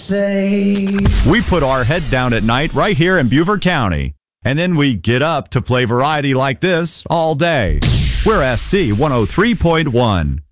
We put our head down at night right here in Beaufort County, and then we get up to play variety like this all day. We're SC 103.1.